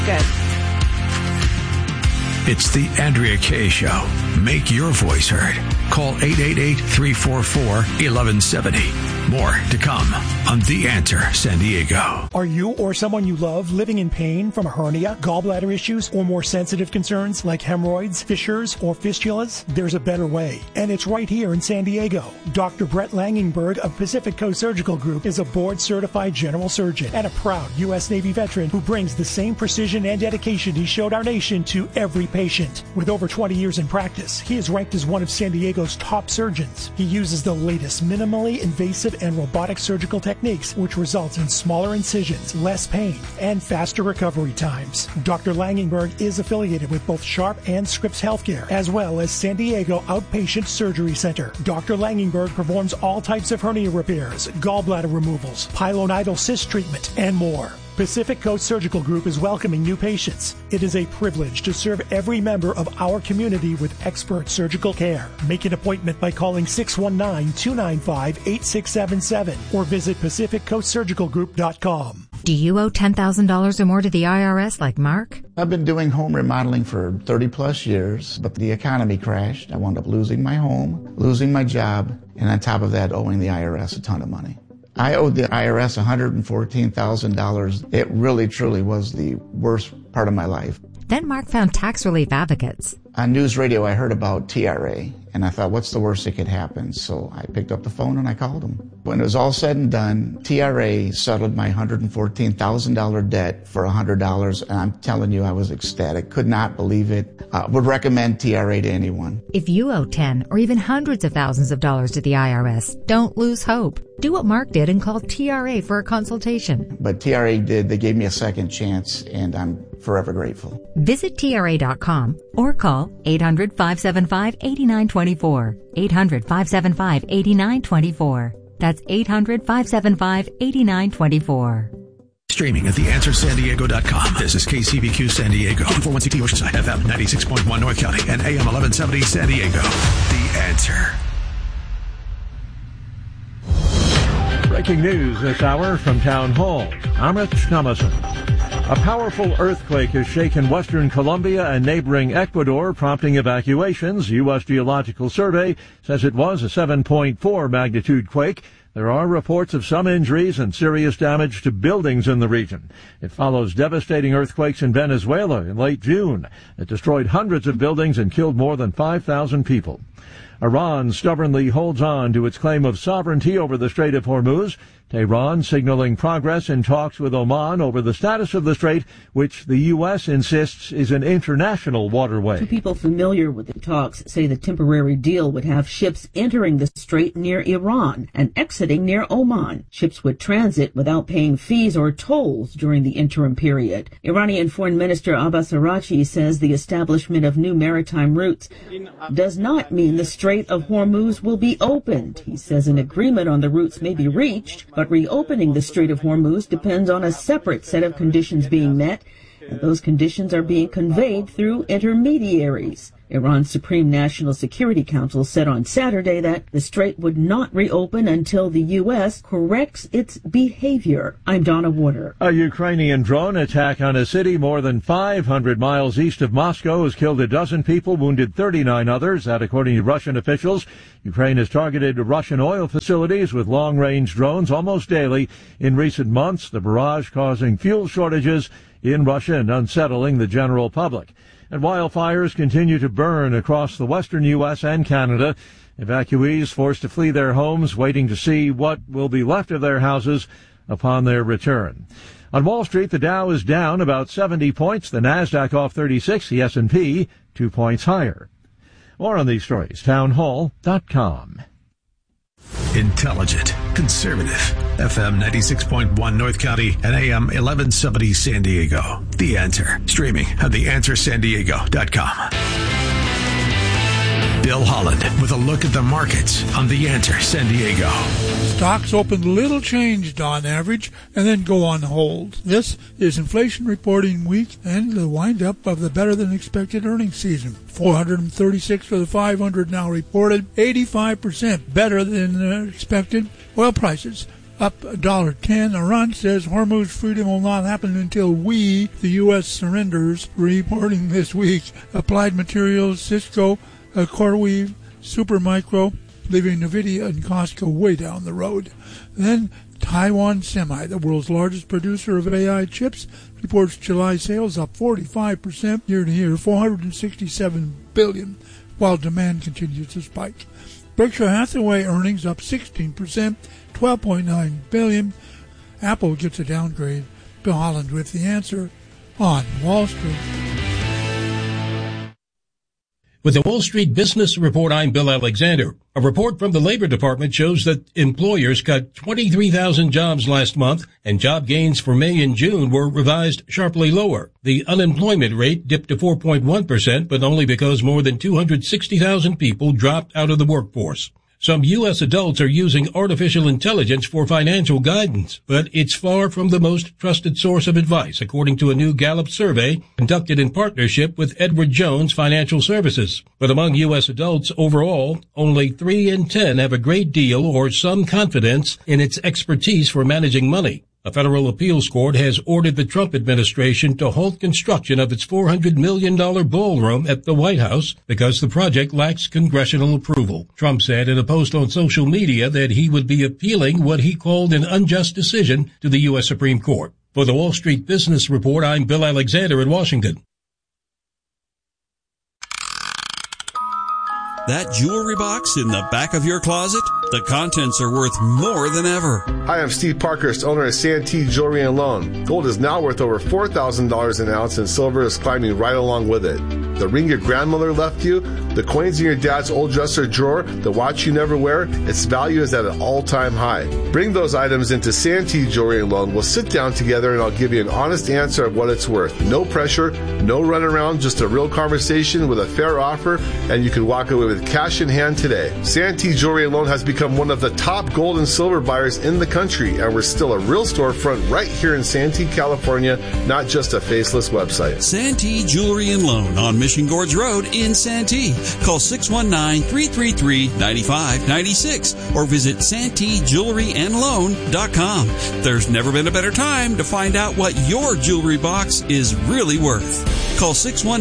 Good. It's the Andrea Kaye Show. Make your voice heard. Call 888-344-1170. More to come on The Answer San Diego. Are you or someone you love living in pain from a hernia, gallbladder issues, or more sensitive concerns like hemorrhoids, fissures, or fistulas? There's a better way, and it's right here in San Diego. Dr. Brett Langenberg of Pacific Coast Surgical Group is a board-certified general surgeon and a proud U.S. Navy veteran who brings the same precision and dedication he showed our nation to every patient. With over 20 years in practice, he is ranked as one of San Diego's top surgeons. He uses the latest minimally invasive and robotic surgical techniques, which results in smaller incisions, less pain, and faster recovery times. Dr. Langenberg is affiliated with both Sharp and Scripps Healthcare, as well as San Diego Outpatient Surgery Center. Dr. Langenberg performs all types of hernia repairs, gallbladder removals, pilonidal cyst treatment, and more. Pacific Coast Surgical Group is welcoming new patients. It is a privilege to serve every member of our community with expert surgical care. Make an appointment by calling 619-295-8677 or visit PacificCoastSurgicalGroup.com. Do you owe $10,000 or more to the IRS like Mark? I've been doing home remodeling for 30 plus years, but the economy crashed. I wound up losing my home, losing my job, and on top of that, owing the IRS a ton of money. I owed the IRS $114,000. It really, truly was the worst part of my life. Then Mark found tax relief advocates. On news radio, I heard about TRA, and I thought, what's the worst that could happen? So I picked up the phone and I called them. When it was all said and done, TRA settled my $114,000 debt for $100, and I'm telling you, I was ecstatic. Could not believe it. Would recommend TRA to anyone. If you owe 10 or even hundreds of thousands of dollars to the IRS, don't lose hope. Do what Mark did and call TRA for a consultation. But TRA did. They gave me a second chance, and I'm forever grateful. Visit TRA.com or call 800-575-8924. 800-575-8924. That's 800-575-8924. Streaming at theanswersandiego.com. This is KCBQ San Diego, 241CT Oceanside, FM 96.1 North County, and AM 1170 San Diego. The Answer. Breaking news this hour from Town Hall. I'm Rich Thomason. A powerful earthquake has shaken western Colombia and neighboring Ecuador, prompting evacuations. U.S. Geological Survey says it was a 7.4 magnitude quake. There are reports of some injuries and serious damage to buildings in the region. It follows devastating earthquakes in Venezuela in late June. It destroyed hundreds of buildings and killed more than 5,000 people. Iran stubbornly holds on to its claim of sovereignty over the Strait of Hormuz. Tehran signaling progress in talks with Oman over the status of the strait, which the U.S. insists is an international waterway. Two people familiar with the talks say the temporary deal would have ships entering the strait near Iran and exiting near Oman. Ships would transit without paying fees or tolls during the interim period. Iranian Foreign Minister Abbas Araghchi says the establishment of new maritime routes does not mean the Strait of Hormuz will be opened. He says an agreement on the routes may be reached, but reopening the Strait of Hormuz depends on a separate set of conditions being met, and those conditions are being conveyed through intermediaries. Iran's Supreme National Security Council said on Saturday that the strait would not reopen until the U.S. corrects its behavior. I'm Donna Warder. A Ukrainian drone attack on a city more than 500 miles east of Moscow has killed a dozen people, wounded 39 others. That, according to Russian officials. Ukraine has targeted Russian oil facilities with long-range drones almost daily in recent months, the barrage causing fuel shortages in Russia and unsettling the general public. And wildfires continue to burn across the western U.S. and Canada. Evacuees forced to flee their homes, waiting to see what will be left of their houses upon their return. On Wall Street, the Dow is down about 70 points, the Nasdaq off 36, the S&P 2 points higher. More on these stories, townhall.com. Intelligent, conservative, FM 96.1 North County and AM 1170 San Diego. The Answer, streaming at theanswersandiego.com. Bill Holland with a look at the markets on The Answer San Diego. Stocks opened little changed on average and then go on hold. This is inflation reporting week and the wind-up of the better-than-expected earnings season. 436 for the 500 now reported, 85% better than expected. Oil prices up $1.10. Iran says Hormuz freedom will not happen until the U.S. surrenders. Reporting this week, Applied Materials, Cisco, CoreWeave, Supermicro, leaving NVIDIA and Costco way down the road. Then Taiwan Semi, the world's largest producer of AI chips, reports July sales up 45% year-to-year, $467 billion, while demand continues to spike. Berkshire Hathaway earnings up 16%, $12.9 billion. Apple gets a downgrade. Bill Holland with the answer on Wall Street. With the Wall Street Business Report, I'm Bill Alexander. A report from the Labor Department shows that employers cut 23,000 jobs last month, and job gains for May and June were revised sharply lower. The unemployment rate dipped to 4.1%, but only because more than 260,000 people dropped out of the workforce. Some U.S. adults are using artificial intelligence for financial guidance, but it's far from the most trusted source of advice, according to a new Gallup survey conducted in partnership with Edward Jones Financial Services. But among U.S. adults overall, only 3 in 10 have a great deal or some confidence in its expertise for managing money. A federal appeals court has ordered the Trump administration to halt construction of its $400 million ballroom at the White House because the project lacks congressional approval. Trump said in a post on social media that he would be appealing what he called an unjust decision to the U.S. Supreme Court. For the Wall Street Business Report, I'm Bill Alexander in Washington. That jewelry box in the back of your closet? The contents are worth more than ever. Hi, I'm Steve Parkhurst, owner of Santee Jewelry and Loan. Gold is now worth over $4,000 an ounce, and silver is climbing right along with it. The ring your grandmother left you, the coins in your dad's old dresser drawer, the watch you never wear, its value is at an all-time high. Bring those items into Santee Jewelry and Loan. We'll sit down together and I'll give you an honest answer of what it's worth. No pressure, no runaround, just a real conversation with a fair offer, and you can walk away with cash in hand today. Santee Jewelry and Loan has become one of the top gold and silver buyers in the country, and we're still a real storefront right here in Santee, California, not just a faceless website. Santee Jewelry and Loan on Mission Gorge Road in Santee. Call 619-333-9596 or visit SanteeJewelryandLoan.com. There's never been a better time to find out what your jewelry box is really worth. Call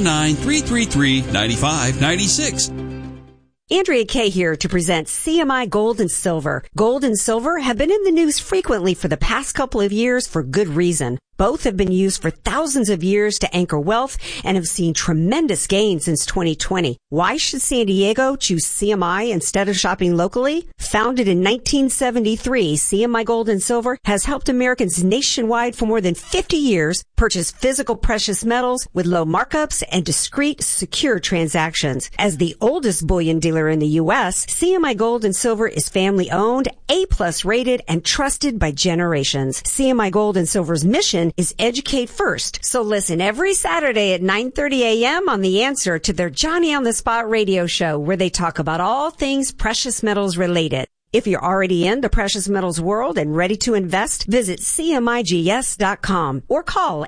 619-333-9596. Andrea Kay here to present CMI Gold and Silver. Gold and silver have been in the news frequently for the past couple of years for good reason. Both have been used for thousands of years to anchor wealth and have seen tremendous gains since 2020. Why should San Diego choose CMI instead of shopping locally? Founded in 1973, CMI Gold and Silver has helped Americans nationwide for more than 50 years purchase physical precious metals with low markups and discreet, secure transactions. As the oldest bullion dealer in the U.S., CMI Gold and Silver is family-owned, A-plus rated, and trusted by generations. CMI Gold and Silver's mission is educate first. So listen every Saturday at 9:30 a.m. on The Answer to their Johnny on the Spot radio show, where they talk about all things precious metals related. If you're already in the precious metals world and ready to invest, visit CMIGS.com or call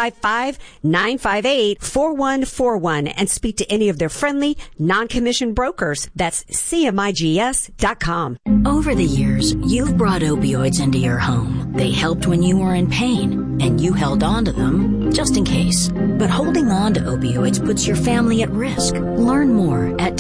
855-958-4141 and speak to any of their friendly, non-commissioned brokers. That's CMIGS.com. Over the years, you've brought opioids into your home. They helped when you were in pain, and you held on to them just in case. But holding on to opioids puts your family at risk. Learn more at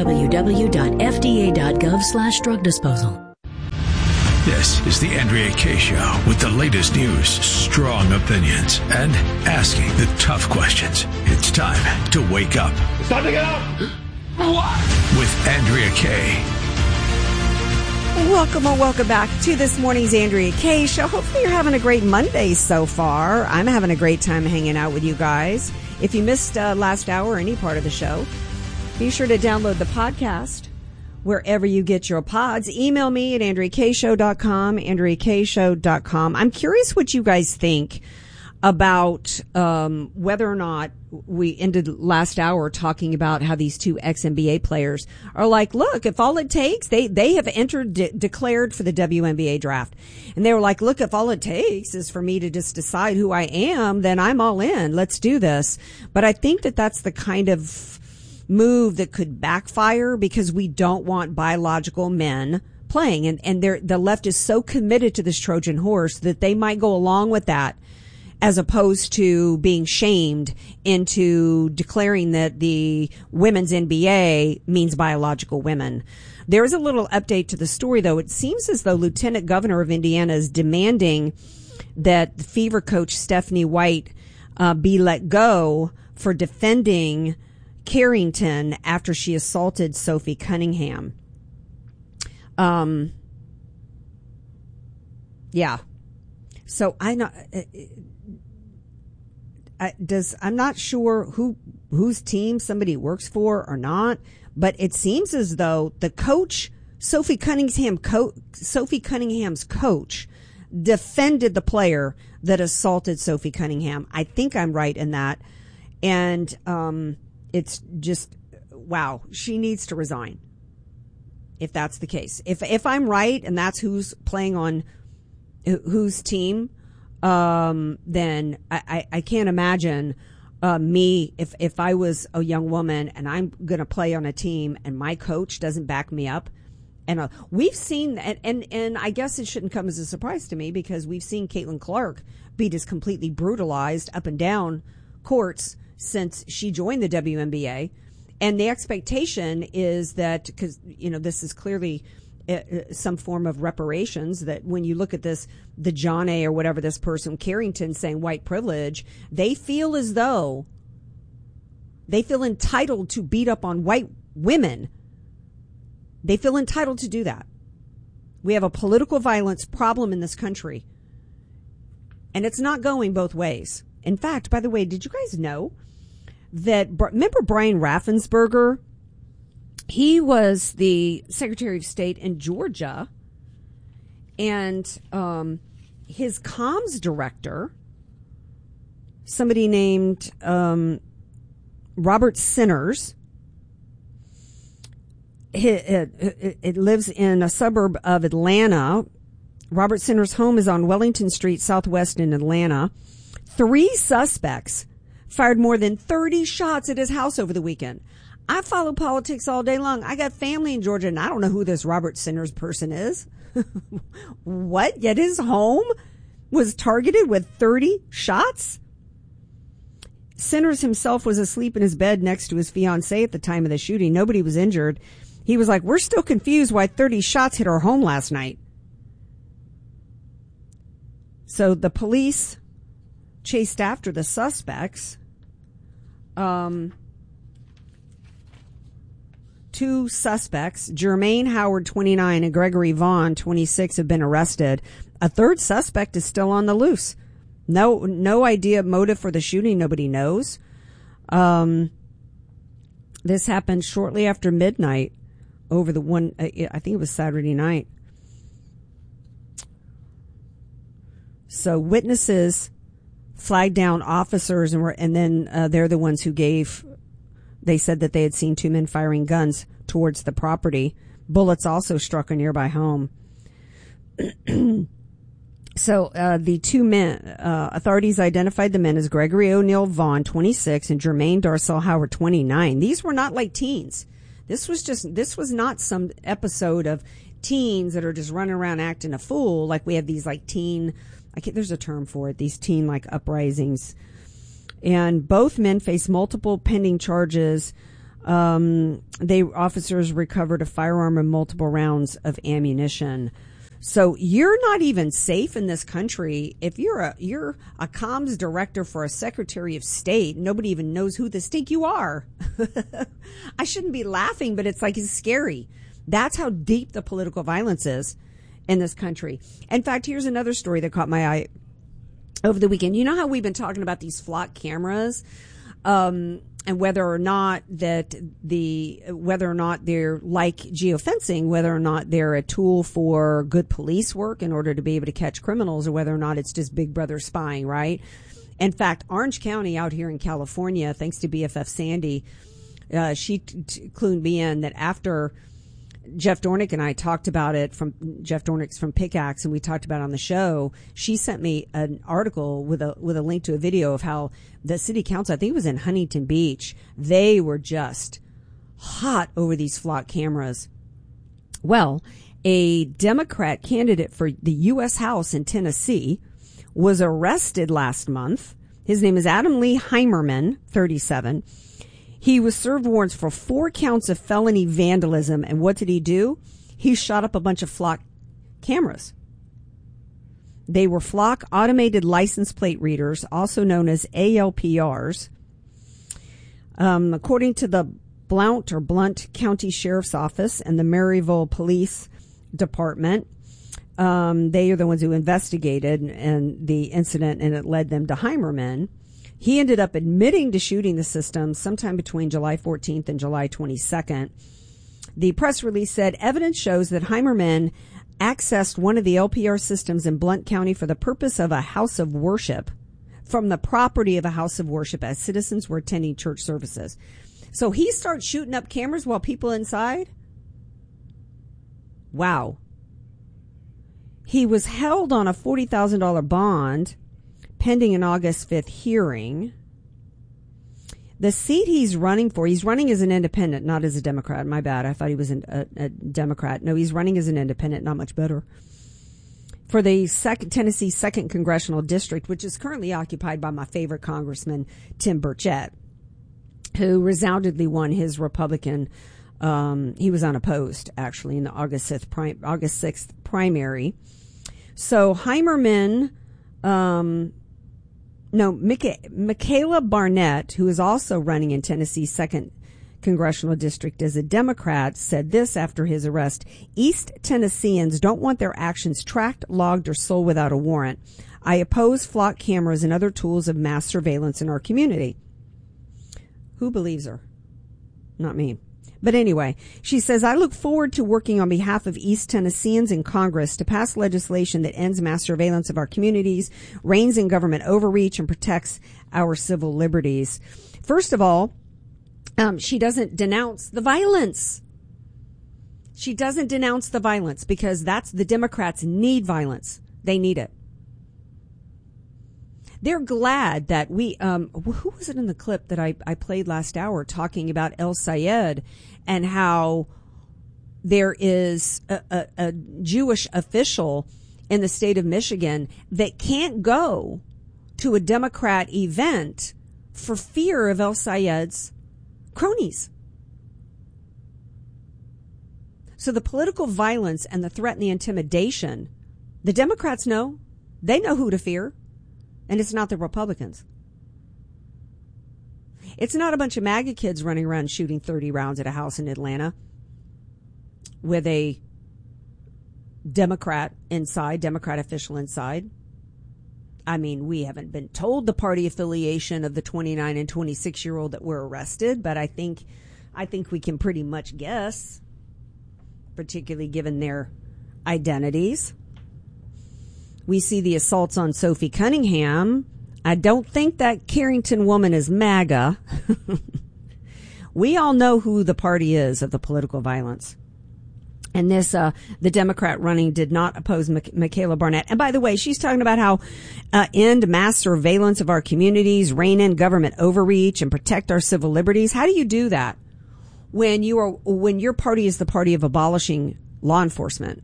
www.fda.gov/drug disposal. This is the Andrea Kay Show with the latest news, strong opinions, and asking the tough questions. It's time to wake up. It's time to get up! What? With Andrea Kay. Welcome back to this morning's Andrea Kay Show. Hopefully you're having a great Monday so far. I'm having a great time hanging out with you guys. If you missed last hour or any part of the show, be sure to download the podcast wherever you get your pods. Email me at AndreaKShow.com, AndreaKShow.com. I'm curious what you guys think about whether or not we ended last hour talking about how these two ex-NBA players are like, look, if all it takes, they have declared for the WNBA draft. And they were like, look, if all it takes is for me to just decide who I am, then I'm all in. Let's do this. But I think that that's the kind of move that could backfire, because we don't want biological men playing. And the left is so committed to this Trojan horse that they might go along with that, as opposed to being shamed into declaring that the women's NBA means biological women. There is a little update to the story, though. It seems as though Lieutenant Governor of Indiana is demanding that the Fever coach Stephanie White be let go for defending Carrington after she assaulted Sophie Cunningham. Yeah. So I'm not sure whose team somebody works for or not, but it seems as though the coach, Sophie Cunningham's coach, defended the player that assaulted Sophie Cunningham. I think I'm right in that. And it's just, wow, she needs to resign if that's the case. If I'm right and that's who's playing on whose team, then I can't imagine me if I was a young woman and I'm going to play on a team and my coach doesn't back me up. And we've seen, and I guess it shouldn't come as a surprise to me, because we've seen Caitlin Clark be just completely brutalized up and down courts since she joined the WNBA. And the expectation is that, because, this is clearly some form of reparations, that when you look at this, the John A. or whatever this person, Carrington, saying white privilege, they feel as though they feel entitled to beat up on white women. They feel entitled to do that. We have a political violence problem in this country, and it's not going both ways. In fact, by the way, did you guys know that, remember Brian Raffensperger? He was the Secretary of State in Georgia, and his comms director, somebody named Robert Sinners, it lives in a suburb of Atlanta. Robert Sinners' home is on Wellington Street, Southwest in Atlanta. 3 suspects fired more than 30 shots at his house over the weekend. I follow politics all day long. I got family in Georgia, and I don't know who this Robert Sinners person is. What? Yet his home was targeted with 30 shots? Sinners himself was asleep in his bed next to his fiancée at the time of the shooting. Nobody was injured. He was like, "We're still confused why 30 shots hit our home last night." So the police chased after the suspects. 2 suspects, Jermaine Howard, 29, and Gregory Vaughn, 26, have been arrested. A 3rd suspect is still on the loose. No idea motive for the shooting. Nobody knows. This happened shortly after midnight over the one, I think it was Saturday night. So witnesses flagged down officers, and then they're the ones who they said that they had seen 2 men firing guns towards the property. Bullets also struck a nearby home. So the 2 men, authorities identified the men as Gregory O'Neill Vaughn, 26, and Jermaine Darcel Howard, 29. These were not like teens. This was not some episode of teens that are just running around acting a fool. Like we have these like there's a term for it, these teen like uprisings. And both men face multiple pending charges. Officers recovered a firearm and multiple rounds of ammunition. So you're not even safe in this country if you're a comms director for a Secretary of State. Nobody even knows who the stink you are. I shouldn't be laughing, but it's scary. That's how deep the political violence is in this country. In fact, here's another story that caught my eye over the weekend. You know how we've been talking about these flock cameras, and whether or not they're like geofencing, whether or not they're a tool for good police work in order to be able to catch criminals, or whether or not it's just Big Brother spying, right? In fact, Orange County out here in California, thanks to BFF Sandy, she clued me in that after Jeff Dornick and I talked about it, Jeff Dornick's from Pickaxe, and we talked about it on the show. She sent me an article with a link to a video of how the city council, I think it was in Huntington Beach, they were just hot over these flock cameras. Well, a Democrat candidate for the U.S. House in Tennessee, was arrested last month. His name is Adam Lee Heimerman, 37. He was served warrants for 4 counts of felony vandalism. And what did he do? He shot up a bunch of flock cameras. They were flock automated license plate readers, also known as ALPRs. According to the Blount County Sheriff's Office and the Maryville Police Department, they are the ones who investigated and the incident, and it led them to Heimerman. He ended up admitting to shooting the system sometime between July 14th and July 22nd. The press release said evidence shows that Heimerman accessed one of the LPR systems in Blount County for the purpose of a house of worship, from the property of a house of worship, as citizens were attending church services. So he starts shooting up cameras while people inside? Wow. He was held on a $40,000 bond pending an August 5th hearing. The seat he's running as an independent, not as a Democrat. My bad. I thought he was a Democrat. No, he's running as an independent, not much better. For the Tennessee 2nd Congressional District, which is currently occupied by my favorite Congressman, Tim Burchett, who resoundingly won his Republican. He was unopposed, actually, in the August 6th primary. So Heimerman, Michaela Barnett, who is also running in Tennessee's 2nd Congressional District as a Democrat, said this after his arrest: East Tennesseans don't want their actions tracked, logged, or sold without a warrant. I oppose flock cameras and other tools of mass surveillance in our community. Who believes her? Not me. But anyway, she says, I look forward to working on behalf of East Tennesseans in Congress to pass legislation that ends mass surveillance of our communities, reins in government overreach, and protects our civil liberties. First of all, she doesn't denounce the violence. She doesn't denounce the violence because the Democrats need violence. They need it. They're glad that who was it in the clip that I played last hour talking about El Sayed and how there is a Jewish official in the state of Michigan that can't go to a Democrat event for fear of El Sayed's cronies. So the political violence and the threat and the intimidation, the Democrats know. They know who to fear. And it's not the Republicans. It's not a bunch of MAGA kids running around shooting 30 rounds at a house in Atlanta with a Democrat official inside. I mean, we haven't been told the party affiliation of the 29 and 26-year-old that were arrested, but I think we can pretty much guess, particularly given their identities. We see the assaults on Sophie Cunningham. I don't think that Carrington woman is MAGA. We all know who the party is of the political violence. And the Democrat running did not oppose Michaela Barnett. And by the way, she's talking about how end mass surveillance of our communities, rein in government overreach, and protect our civil liberties. How do you do that when your party is the party of abolishing law enforcement?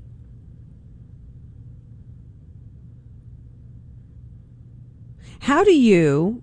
How do you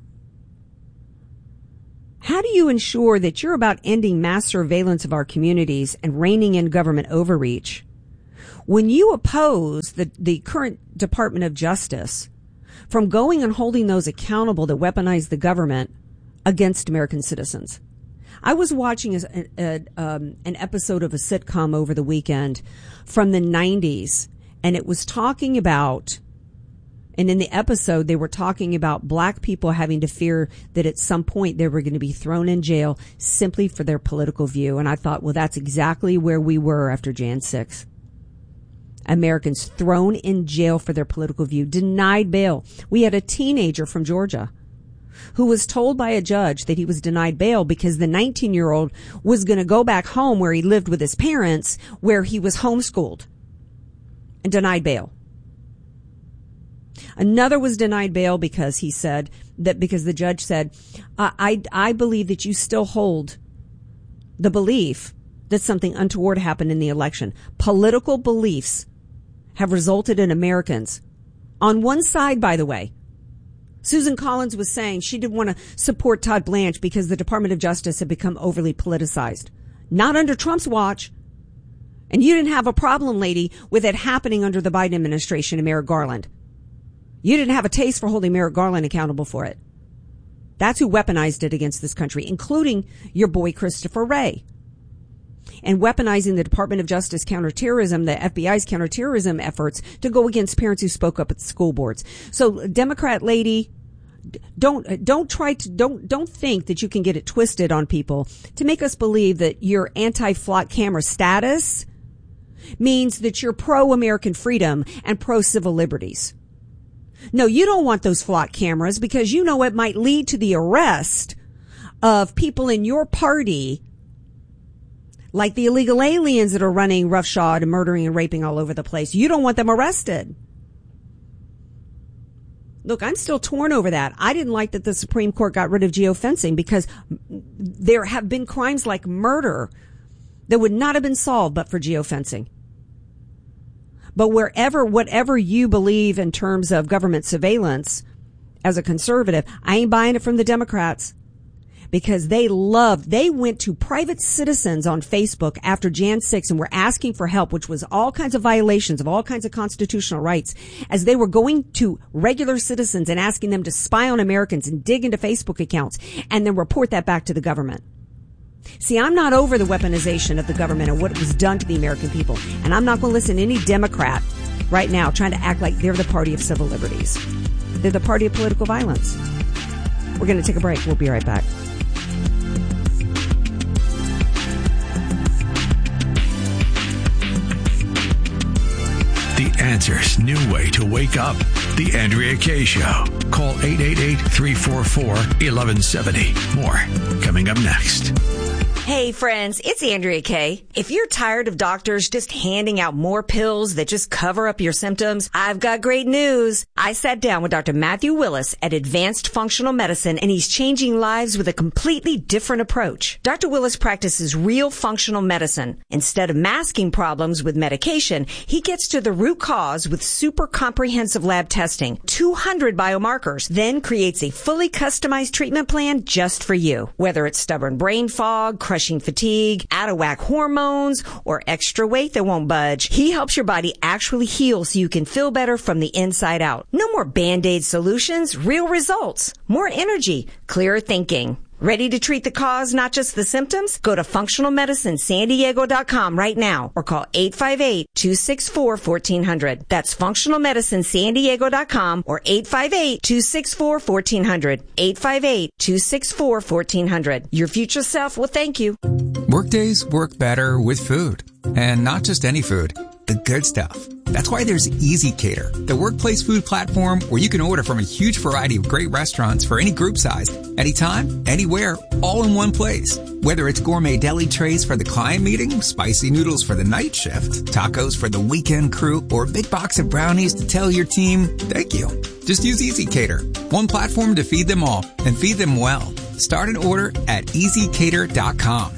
ensure that you're about ending mass surveillance of our communities and reining in government overreach when you oppose the current Department of Justice from going and holding those accountable that weaponize the government against American citizens? I was watching an episode of a sitcom over the weekend from the 90s, and it was talking about, and in the episode, they were talking about black people having to fear that at some point they were going to be thrown in jail simply for their political view. And I thought, well, that's exactly where we were after Jan 6. Americans thrown in jail for their political view, denied bail. We had a teenager from Georgia who was told by a judge that he was denied bail because the 19-year-old was going to go back home where he lived with his parents, where he was homeschooled, and denied bail. Another was denied bail because the judge said, I believe that you still hold the belief that something untoward happened in the election. Political beliefs have resulted in Americans on one side, by the way. Susan Collins was saying she didn't want to support Todd Blanche because the Department of Justice had become overly politicized. Not under Trump's watch. And you didn't have a problem, lady, with it happening under the Biden administration and Merrick Garland. You didn't have a taste for holding Merrick Garland accountable for it. That's who weaponized it against this country, including your boy Christopher Wray. And weaponizing the Department of Justice counterterrorism, the FBI's counterterrorism efforts to go against parents who spoke up at the school boards. So, Democrat lady, don't think that you can get it twisted on people to make us believe that your anti-flock camera status means that you're pro-American freedom and pro-civil liberties. No, you don't want those flock cameras because you know it might lead to the arrest of people in your party, like the illegal aliens that are running roughshod and murdering and raping all over the place. You don't want them arrested. Look, I'm still torn over that. I didn't like that the Supreme Court got rid of geofencing because there have been crimes like murder that would not have been solved but for geofencing. But whatever you believe in terms of government surveillance, as a conservative, I ain't buying it from the Democrats. Because they went to private citizens on Facebook after Jan 6 and were asking for help, which was all kinds of violations of all kinds of constitutional rights, as they were going to regular citizens and asking them to spy on Americans and dig into Facebook accounts and then report that back to the government. See, I'm not over the weaponization of the government and what was done to the American people. And I'm not going to listen to any Democrat right now trying to act like they're the party of civil liberties. They're the party of political violence. We're going to take a break. We'll be right back. The Answer's new way to wake up. The Andrea Kaye Show. Call 888-344-1170. More coming up next. Hey friends, it's Andrea Kaye. If you're tired of doctors just handing out more pills that just cover up your symptoms, I've got great news. I sat down with Dr. Matthew Willis at Advanced Functional Medicine, and he's changing lives with a completely different approach. Dr. Willis practices real functional medicine. Instead of masking problems with medication, he gets to the root cause with super comprehensive lab testing, 200 biomarkers, then creates a fully customized treatment plan just for you. Whether it's stubborn brain fog, crushing fatigue, out-of-whack hormones, or extra weight that won't budge, he helps your body actually heal so you can feel better from the inside out. No more Band-Aid solutions, real results, more energy, clearer thinking. Ready to treat the cause, not just the symptoms? Go to functionalmedicinesandiego.com right now or call 858-264-1400. That's functionalmedicinesandiego.com or 858-264-1400. 858-264-1400. Your future self will thank you. Workdays work better with food. And not just any food, the good stuff. That's why there's ezCater, the workplace food platform where you can order from a huge variety of great restaurants for any group size, anytime, anywhere, all in one place. Whether it's gourmet deli trays for the client meeting, spicy noodles for the night shift, tacos for the weekend crew, or a big box of brownies to tell your team, thank you. Just use ezCater, one platform to feed them all and feed them well. Start an order at ezcater.com.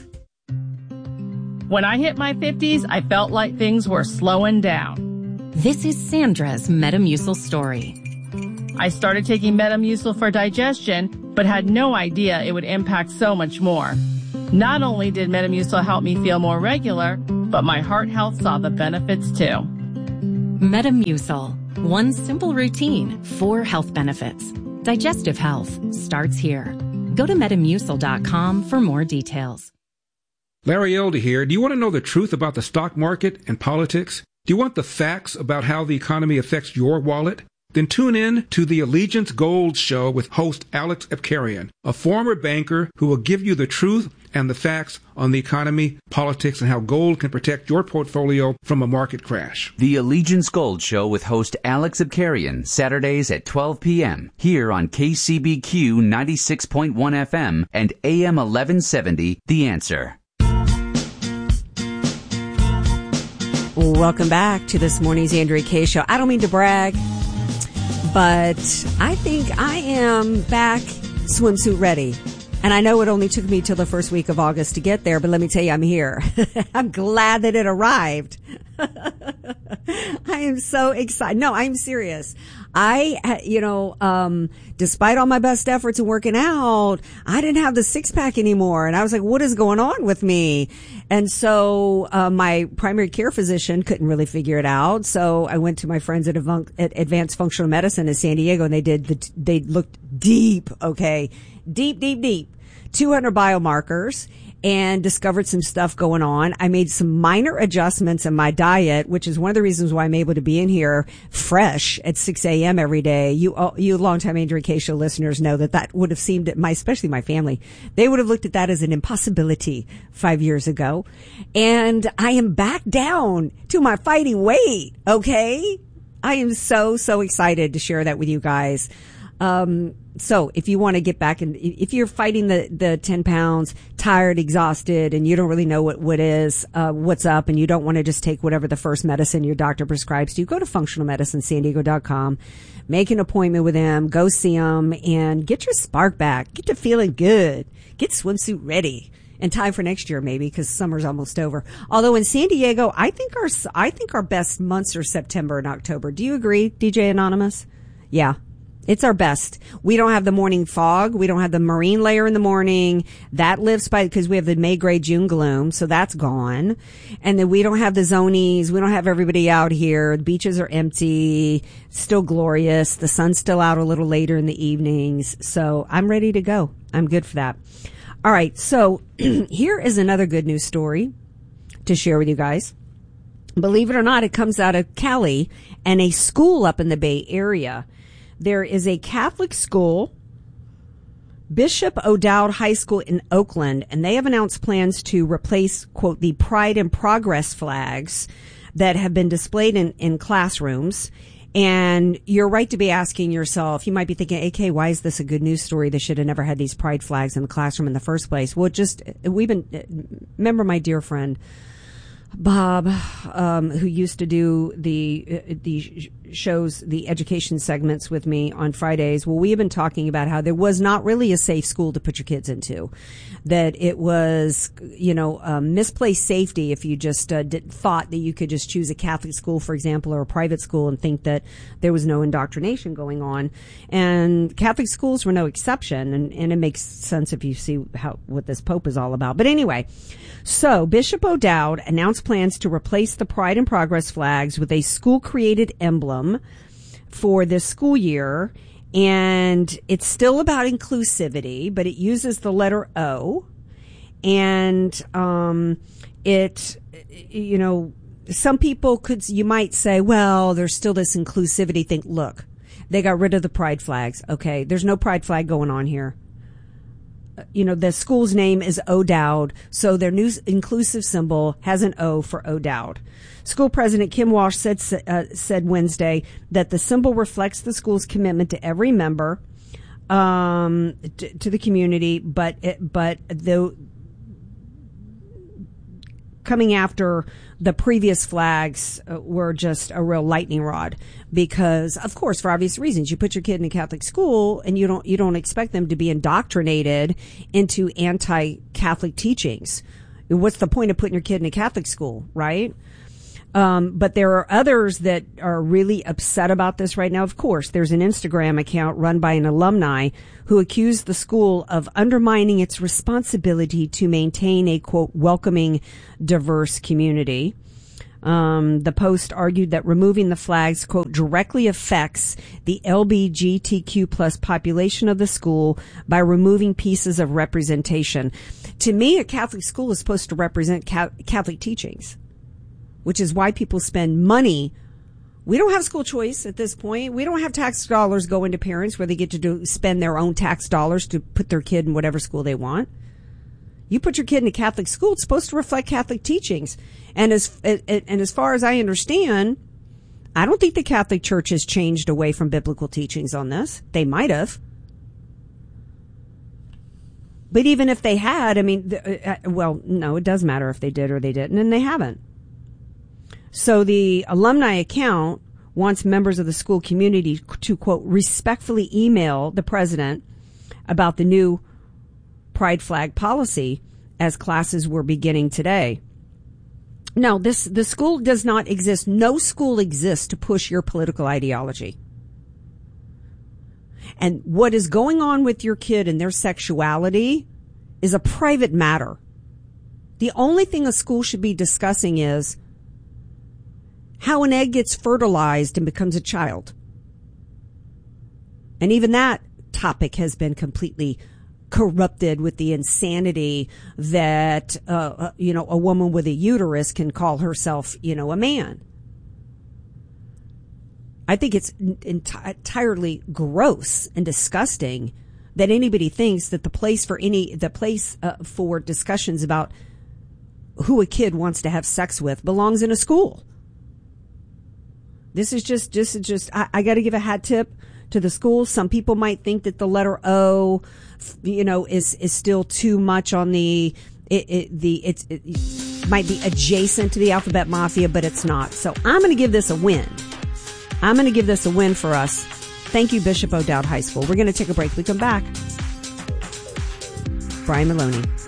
When I hit my 50s, I felt like things were slowing down. This is Sandra's Metamucil story. I started taking Metamucil for digestion, but had no idea it would impact so much more. Not only did Metamucil help me feel more regular, but my heart health saw the benefits too. Metamucil, one simple routine, 4 health benefits. Digestive health starts here. Go to Metamucil.com for more details. Larry Elder here. Do you want to know the truth about the stock market and politics? Do you want the facts about how the economy affects your wallet? Then tune in to the Allegiance Gold Show with host Alex Epkarian, a former banker who will give you the truth and the facts on the economy, politics, and how gold can protect your portfolio from a market crash. The Allegiance Gold Show with host Alex Epkarian, Saturdays at 12 p.m. here on KCBQ 96.1 FM and AM 1170, The Answer. Welcome back to this morning's Andrea Kaye Show. I don't mean to brag, but I think I am back swimsuit ready. And I know it only took me till the first week of August to get there, but let me tell you, I'm here. I'm glad that it arrived. I am so excited. No, I'm serious. Despite all my best efforts in working out, I didn't have the six pack anymore. And I was like, what is going on with me? And so, my primary care physician couldn't really figure it out. So I went to my friends at Advanced Functional Medicine in San Diego, and they looked deep, okay? Deep. 200 biomarkers, and discovered some stuff going on. I made some minor adjustments in my diet, which is one of the reasons why I'm able to be in here fresh at 6 a.m. every day. You longtime Andrea Kaye Show listeners know that would have seemed, especially my family, they would have looked at that as an impossibility 5 years ago. And I am back down to my fighting weight, okay? I am so excited to share that with you guys. So if you want to get back, and if you're fighting the 10 pounds, tired, exhausted, and you don't really know what's up, and you don't want to just take whatever the first medicine your doctor prescribes to you, go to functionalmedicinesandiego.com, make an appointment with them, go see them, and get your spark back. Get to feeling good. Get swimsuit ready. And time for next year, maybe, because summer's almost over. Although in San Diego, I think our best months are September and October. Do you agree, DJ Anonymous? Yeah. It's our best. We don't have the morning fog. We don't have the marine layer in the morning. That lives because we have the May, gray, June gloom. So that's gone. And then we don't have the zonies. We don't have everybody out here. The beaches are empty. Still glorious. The sun's still out a little later in the evenings. So I'm ready to go. I'm good for that. All right. So here is another good news story to share with you guys. Believe it or not, it comes out of Cali and a school up in the Bay Area. There is a Catholic school, Bishop O'Dowd High School in Oakland, and they have announced plans to replace, quote, the Pride and Progress flags that have been displayed in classrooms. And you're right to be asking yourself, you might be thinking, AK, why is this a good news story? They should have never had these pride flags in the classroom in the first place. Well, remember my dear friend, Bob, who used to do the shows, the education segments with me on Fridays. Well, we have been talking about how there was not really a safe school to put your kids into, that it was, misplaced safety if you just thought that you could just choose a Catholic school, for example, or a private school and think that there was no indoctrination going on. And Catholic schools were no exception, and it makes sense if you see what this Pope is all about. But anyway, so Bishop O'Dowd announced plans to replace the Pride and Progress flags with a school-created emblem for this school year. And it's still about inclusivity, but it uses the letter O. And some people you might say, well, there's still this inclusivity thing. Look, they got rid of the pride flags. Okay, there's no pride flag going on here. The school's name is O'Dowd, so their new inclusive symbol has an O for O'Dowd. School President Kim Walsh said Wednesday that the symbol reflects the school's commitment to every member, to the community, but coming after the previous flags were just a real lightning rod, because of course, for obvious reasons, you put your kid in a Catholic school and you don't expect them to be indoctrinated into anti-Catholic teachings. What's the point of putting your kid in a Catholic school, right? But there are others that are really upset about this right now. Of course, there's an Instagram account run by an alumni who accused the school of undermining its responsibility to maintain a, quote, welcoming, diverse community. The post argued that removing the flags, quote, directly affects the LGBTQ plus population of the school by removing pieces of representation. To me, a Catholic school is supposed to represent Catholic teachings, which is why people spend money. We don't have school choice at this point. We don't have tax dollars going to parents where they get to spend their own tax dollars to put their kid in whatever school they want. You put your kid in a Catholic school, it's supposed to reflect Catholic teachings. And as far as I understand, I don't think the Catholic Church has changed away from biblical teachings on this. They might have. But even if they had, no, it does matter if they did or they didn't, and they haven't. So the alumni account wants members of the school community to, quote, respectfully email the president about the new pride flag policy as classes were beginning today. No, the school does not exist. No school exists to push your political ideology. And what is going on with your kid and their sexuality is a private matter. The only thing a school should be discussing is how an egg gets fertilized and becomes a child. And even that topic has been completely corrupted with the insanity that, a woman with a uterus can call herself, a man. I think it's entirely gross and disgusting that anybody thinks that the place for discussions about who a kid wants to have sex with belongs in a school. This is just, I got to give a hat tip to the school. Some people might think that the letter O, is still too much on it might be adjacent to the alphabet mafia, but it's not. So I'm going to give this a win. I'm going to give this a win for us. Thank you, Bishop O'Dowd High School. We're going to take a break. We come back. Brian Maloney.